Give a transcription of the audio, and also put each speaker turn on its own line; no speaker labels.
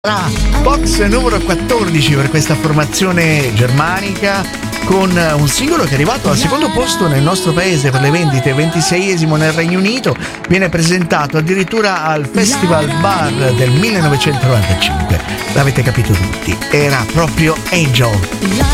Box numero 14 per questa formazione germanica, con un singolo che è arrivato al secondo posto nel nostro paese per le vendite, 26esimo nel Regno Unito, viene presentato addirittura al Festival Bar del 1995. L'avete capito tutti, era proprio Angel.